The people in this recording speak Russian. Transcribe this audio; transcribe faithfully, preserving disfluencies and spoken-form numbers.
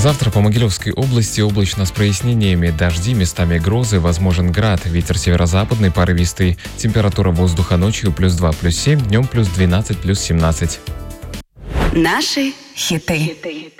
Завтра по Могилевской области облачно с прояснениями, дожди, местами грозы, возможен град, ветер северо-западный порывистый, температура воздуха ночью плюс два, плюс семь, днем плюс двенадцать, плюс семнадцать. Наши хиты.